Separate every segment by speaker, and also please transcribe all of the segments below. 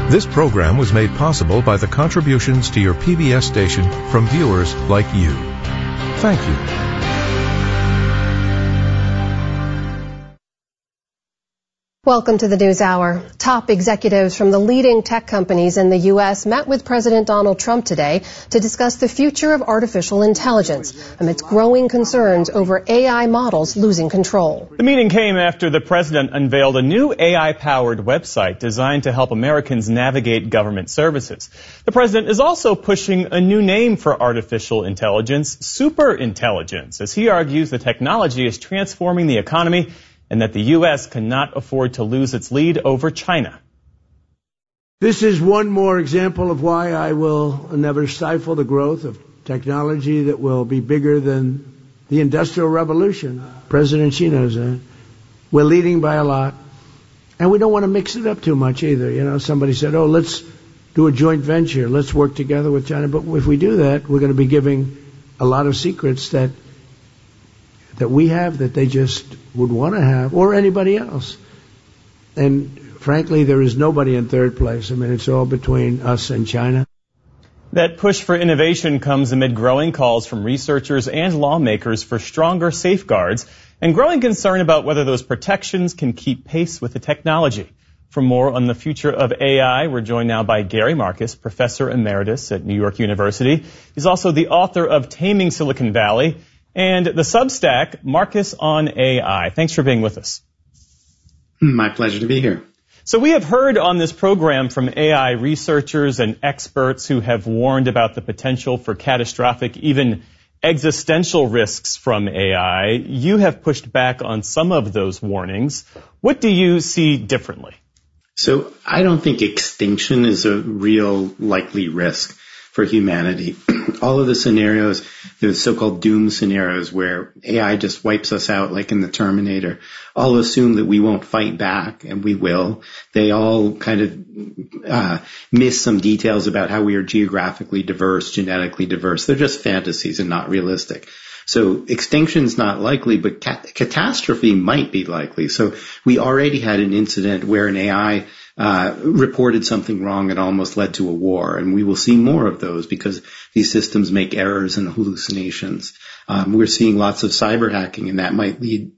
Speaker 1: This program was made possible by the contributions to your PBS station from viewers like you. Thank you.
Speaker 2: Welcome to the News Hour. Top executives from the leading tech companies in the U.S. met with President Donald Trump today to discuss the future of artificial intelligence amidst growing concerns over AI models losing control.
Speaker 3: The meeting came after the president unveiled a new AI-powered website designed to help Americans navigate government services. The president is also pushing a new name for artificial intelligence, superintelligence, as he argues the technology is transforming the economy and that the U.S. cannot afford to lose its lead over China.
Speaker 4: This is one more example of why I will never stifle the growth of technology that will be bigger than the Industrial Revolution. President Xi knows that. We're leading by a lot. And we don't want to mix it up too much either. You know, somebody said, oh, let's do a joint venture. Let's work together with China. But if we do that, we're going to be giving a lot of secrets that we have that they just would want to have, or anybody else. And frankly, there is nobody in third place. I mean, it's all between us and China.
Speaker 3: That push for innovation comes amid growing calls from researchers and lawmakers for stronger safeguards and growing concern about whether those protections can keep pace with the technology. For more on the future of AI, we're joined now by Gary Marcus, Professor Emeritus at New York University. He's also the author of Taming Silicon Valley and the Substack, Marcus on AI. Thanks for being with us.
Speaker 5: My pleasure to be here.
Speaker 3: So we have heard on this program from AI researchers and experts who have warned about the potential for catastrophic, even existential risks from AI. You have pushed back on some of those warnings. What do you see differently?
Speaker 5: So I don't think extinction is a real likely risk for humanity. All of the scenarios, the so-called doom scenarios where AI just wipes us out like in the Terminator, all assume that we won't fight back, and we will. They all kind of miss some details about how we are geographically diverse, genetically diverse. They're just fantasies and not realistic. So extinction's not likely, but catastrophe might be likely. So we already had an incident where an AI reported something wrong and almost led to a war. And we will see more of those because these systems make errors and hallucinations. We're seeing lots of cyber hacking, and that might lead,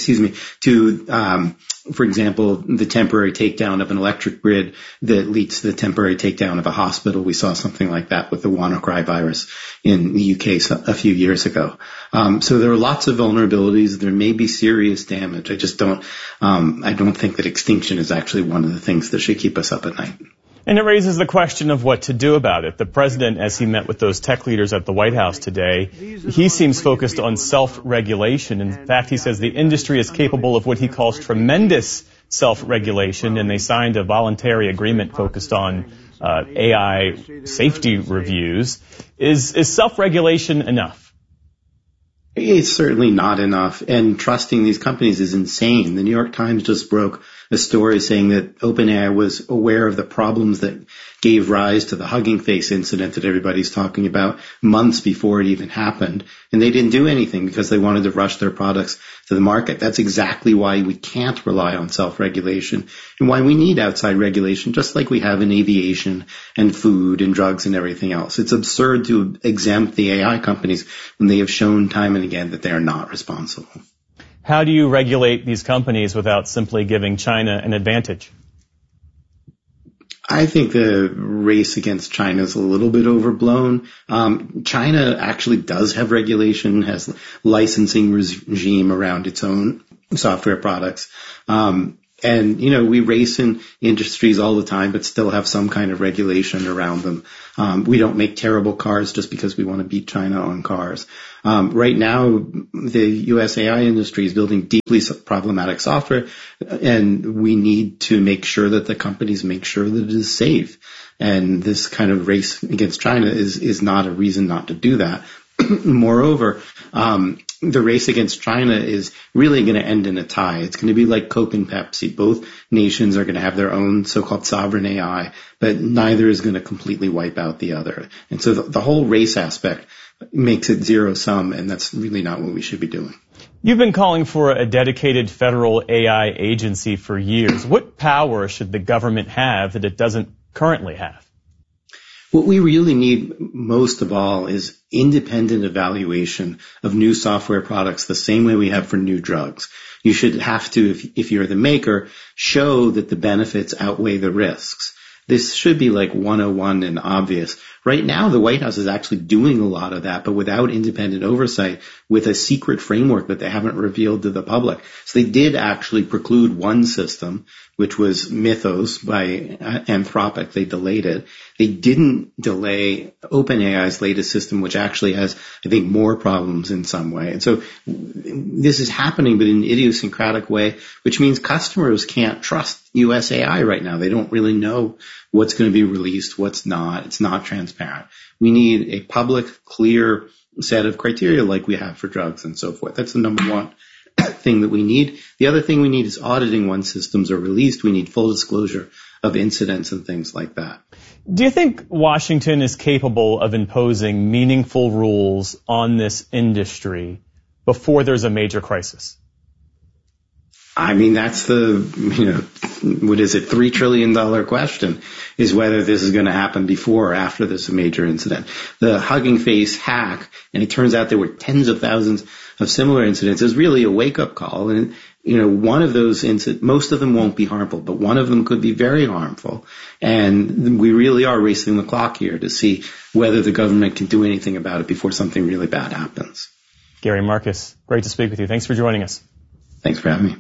Speaker 5: to, for example, the temporary takedown of an electric grid that leads to the temporary takedown of a hospital. We saw something like that with the WannaCry virus in the UK a few years ago. So there are lots of vulnerabilities. There may be serious damage. I don't think that extinction is actually one of the things that should keep us up at night.
Speaker 3: And it raises the question of what to do about it. The president, as he met with those tech leaders at the White House today, he seems focused on self-regulation. In fact, he says the industry is capable of what he calls tremendous self-regulation, and they signed a voluntary agreement focused on AI safety reviews. Is self-regulation enough?
Speaker 5: It's certainly not enough, and trusting these companies is insane. The New York Times just broke a story saying that OpenAI was aware of the problems that gave rise to the Hugging Face incident that everybody's talking about months before it even happened. And they didn't do anything because they wanted to rush their products to the market. That's exactly why we can't rely on self-regulation and why we need outside regulation, just like we have in aviation and food and drugs and everything else. It's absurd to exempt the AI companies when they have shown time and again that they are not responsible.
Speaker 3: How do you regulate these companies without simply giving China an advantage?
Speaker 5: I think the race against China is a little bit overblown. China actually does have regulation, has licensing regime around its own software products. And, we race in industries all the time, but still have some kind of regulation around them. We don't make terrible cars just because we want to beat China on cars. Right now, the U.S. AI industry is building deeply problematic software, and we need to make sure that the companies make sure that it is safe. And this kind of race against China is not a reason not to do that. Moreover, the race against China is really going to end in a tie. It's going to be like Coke and Pepsi. Both nations are going to have their own so-called sovereign AI, but neither is going to completely wipe out the other. And so the whole race aspect makes it zero-sum, and that's really not what we should be doing.
Speaker 3: You've been calling for a dedicated federal AI agency for years. What power should the government have that it doesn't currently have?
Speaker 5: What we really need most of all is independent evaluation of new software products the same way we have for new drugs. You should have to, if you're the maker, show that the benefits outweigh the risks. This should be like 101 and obvious. Right now, the White House is actually doing a lot of that, but without independent oversight, with a secret framework that they haven't revealed to the public. So they did actually preclude one system, which was Mythos by Anthropic. They delayed it. They didn't delay OpenAI's latest system, which actually has, I think, more problems in some way. And so this is happening, but in an idiosyncratic way, which means customers can't trust US AI right now. They don't really know what's going to be released, what's not. It's not transparent. We need a public, clear set of criteria like we have for drugs and so forth. That's the number one thing that we need. The other thing we need is auditing when systems are released. We need full disclosure of incidents and things like that.
Speaker 3: Do you think Washington is capable of imposing meaningful rules on this industry before there's a major crisis?
Speaker 5: I mean, that's the, what is it, $3 trillion question, is whether this is going to happen before or after this major incident. The Hugging Face hack, and it turns out there were tens of thousands of similar incidents, is really a wake-up call. And, one of those incidents, most of them won't be harmful, but one of them could be very harmful. And we really are racing the clock here to see whether the government can do anything about it before something really bad happens.
Speaker 3: Gary Marcus, great to speak with you. Thanks for joining us.
Speaker 5: Thanks for having me.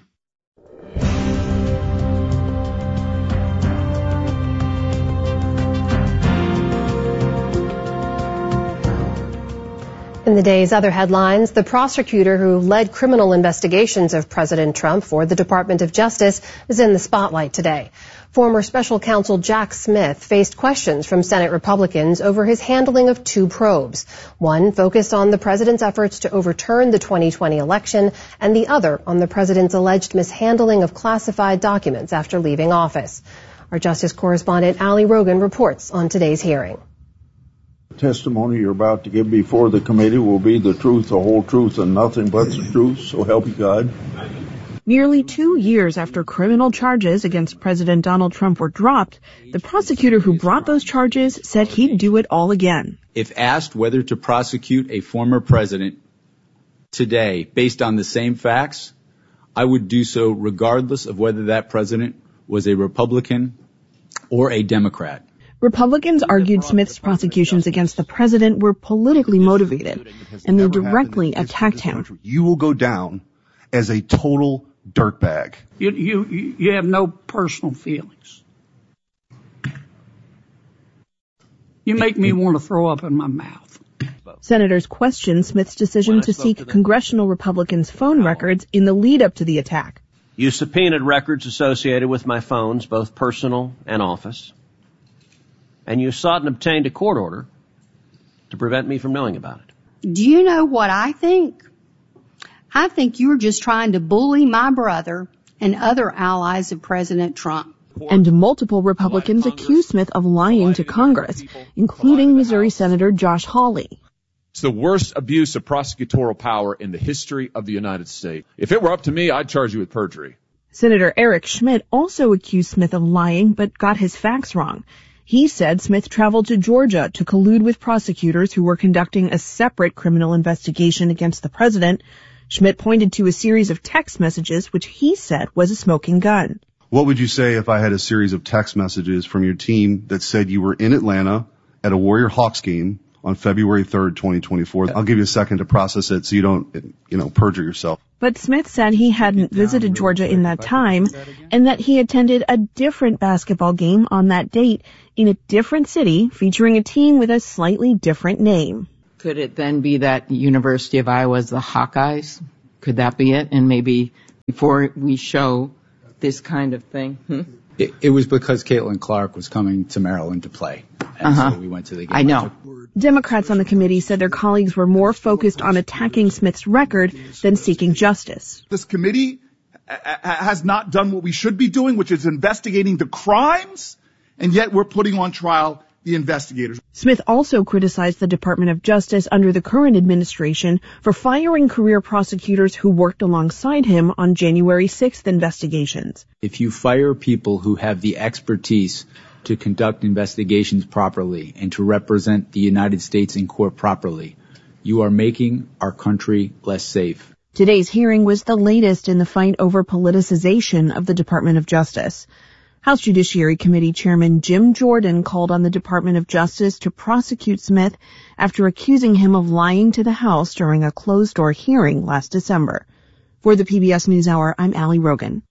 Speaker 2: In the day's other headlines, the prosecutor who led criminal investigations of President Trump for the Department of Justice is in the spotlight today. Former special counsel Jack Smith faced questions from Senate Republicans over his handling of two probes. One focused on the president's efforts to overturn the 2020 election, and the other on the president's alleged mishandling of classified documents after leaving office. Our justice correspondent Ali Rogan reports on today's hearing.
Speaker 6: The testimony you're about to give before the committee will be the truth, the whole truth, and nothing but the truth, so help you God.
Speaker 7: Nearly 2 years after criminal charges against President Donald Trump were dropped, the prosecutor who brought those charges said he'd do it all again.
Speaker 8: If asked whether to prosecute a former president today based on the same facts, I would do so regardless of whether that president was a Republican or a Democrat.
Speaker 7: Republicans argued Smith's prosecutions against the president were politically motivated, and they directly attacked him.
Speaker 9: You will go down as a total dirtbag.
Speaker 10: You have no personal feelings. You make me want to throw up in my mouth.
Speaker 7: Senators questioned Smith's decision to seek congressional Republicans' phone records in the lead-up to the attack.
Speaker 11: You subpoenaed records associated with my phones, both personal and office. And you sought and obtained a court order to prevent me from knowing about it.
Speaker 12: Do you know what I think? I think you're just trying to bully my brother and other allies of President Trump.
Speaker 7: And multiple Republicans accused Smith of lying to Congress, including Missouri Senator Josh Hawley.
Speaker 13: It's the worst abuse of prosecutorial power in the history of the United States. If it were up to me, I'd charge you with perjury.
Speaker 7: Senator Eric Schmidt also accused Smith of lying, but got his facts wrong. He said Smith traveled to Georgia to collude with prosecutors who were conducting a separate criminal investigation against the president. Schmidt pointed to a series of text messages, which he said was a smoking gun.
Speaker 9: What would you say if I had a series of text messages from your team that said you were in Atlanta at a Warrior Hawks game on February 3rd, 2024? I'll give you a second to process it so you don't, perjure yourself.
Speaker 7: But Smith said he hadn't visited Georgia in that time and that he attended a different basketball game on that date in a different city featuring a team with a slightly different name.
Speaker 14: Could it then be that University of Iowa's the Hawkeyes? Could that be it? And maybe before we show this kind of thing?
Speaker 8: It was because Caitlin Clark was coming to Maryland to play. And so we went to the game.
Speaker 14: I know.
Speaker 7: Democrats on the committee said their colleagues were more focused on attacking Smith's record than seeking justice.
Speaker 15: This committee has not done what we should be doing, which is investigating the crimes, and yet we're putting on trial the investigators.
Speaker 7: Smith also criticized the Department of Justice under the current administration for firing career prosecutors who worked alongside him on January 6th investigations.
Speaker 8: If you fire people who have the expertise to conduct investigations properly and to represent the United States in court properly, you are making our country less safe.
Speaker 7: Today's hearing was the latest in the fight over politicization of the Department of Justice. House Judiciary Committee Chairman Jim Jordan called on the Department of Justice to prosecute Smith after accusing him of lying to the House during a closed-door hearing last December. For the PBS NewsHour, I'm Allie Rogan.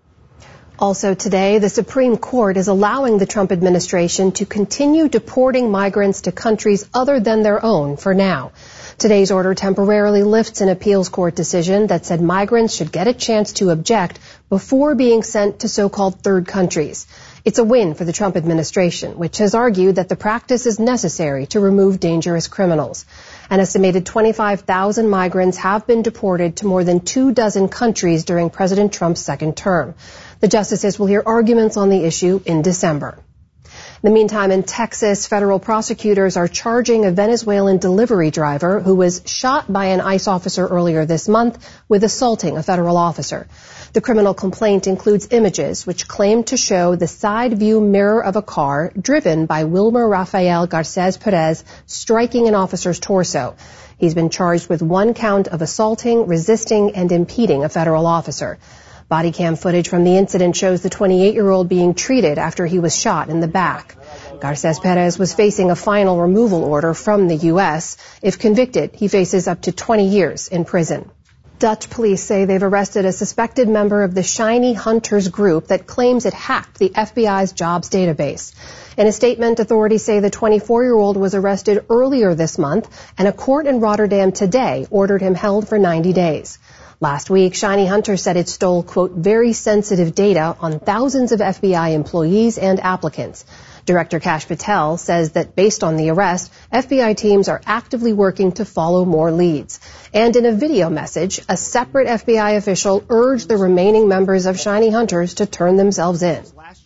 Speaker 2: Also today, the Supreme Court is allowing the Trump administration to continue deporting migrants to countries other than their own for now. Today's order temporarily lifts an appeals court decision that said migrants should get a chance to object before being sent to so-called third countries. It's a win for the Trump administration, which has argued that the practice is necessary to remove dangerous criminals. An estimated 25,000 migrants have been deported to more than 24 countries during President Trump's second term. The justices will hear arguments on the issue in December. In the meantime, in Texas, federal prosecutors are charging a Venezuelan delivery driver who was shot by an ICE officer earlier this month with assaulting a federal officer. The criminal complaint includes images which claim to show the side view mirror of a car driven by Wilmer Rafael Garces Perez striking an officer's torso. He's been charged with 1 count of assaulting, resisting, and impeding a federal officer. Body cam footage from the incident shows the 28-year-old being treated after he was shot in the back. Garces Perez was facing a final removal order from the U.S. If convicted, he faces up to 20 years in prison. Dutch police say they've arrested a suspected member of the Shiny Hunters group that claims it hacked the FBI's jobs database. In a statement, authorities say the 24-year-old was arrested earlier this month, and a court in Rotterdam today ordered him held for 90 days. Last week, Shiny Hunter said it stole, quote, very sensitive data on thousands of FBI employees and applicants. Director Kash Patel says that based on the arrest, FBI teams are actively working to follow more leads. And in a video message, a separate FBI official urged the remaining members of Shiny Hunters to turn themselves in.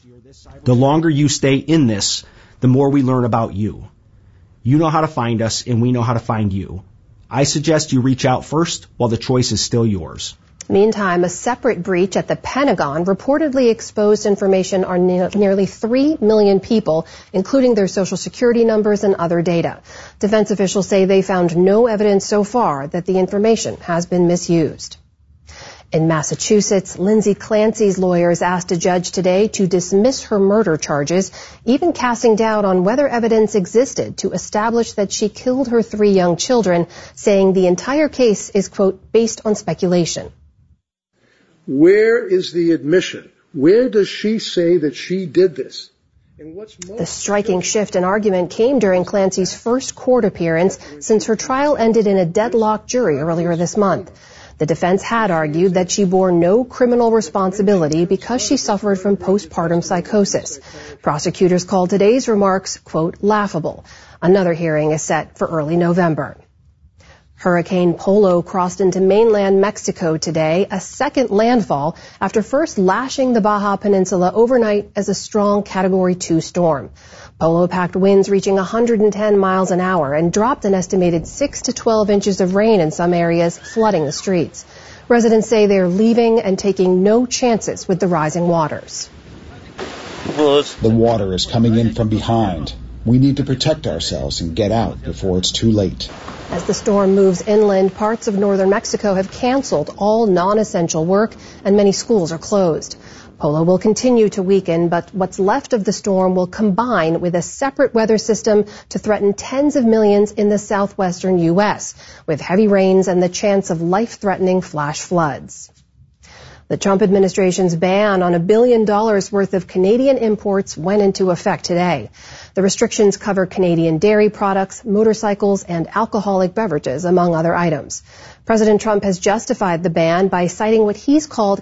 Speaker 16: The longer you stay in this, the more we learn about you. You know how to find us, and we know how to find you. I suggest you reach out first while the choice is still yours.
Speaker 2: Meantime, a separate breach at the Pentagon reportedly exposed information on nearly 3 million people, including their social security numbers and other data. Defense officials say they found no evidence so far that the information has been misused. In Massachusetts, Lindsay Clancy's lawyers asked a judge today to dismiss her murder charges, even casting doubt on whether evidence existed to establish that she killed her 3 young children, saying the entire case is, quote, based on speculation.
Speaker 17: Where is the admission? Where does she say that she did this?
Speaker 2: The striking shift in argument came during Clancy's first court appearance since her trial ended in a deadlocked jury earlier this month. The defense had argued that she bore no criminal responsibility because she suffered from postpartum psychosis. Prosecutors called today's remarks, quote, laughable. Another hearing is set for early November. Hurricane Polo crossed into mainland Mexico today, a second landfall after first lashing the Baja Peninsula overnight as a strong Category 2 storm. Polo packed winds reaching 110 miles an hour and dropped an estimated 6 to 12 inches of rain in some areas, flooding the streets. Residents say they are leaving and taking no chances with the rising waters.
Speaker 18: The water is coming in from behind. We need to protect ourselves and get out before it's too late.
Speaker 2: As the storm moves inland, parts of northern Mexico have canceled all non-essential work and many schools are closed. Polo will continue to weaken, but what's left of the storm will combine with a separate weather system to threaten tens of millions in the southwestern U.S., with heavy rains and the chance of life-threatening flash floods. The Trump administration's ban on $1 billion worth of Canadian imports went into effect today. The restrictions cover Canadian dairy products, motorcycles, and alcoholic beverages, among other items. President Trump has justified the ban by citing what he's called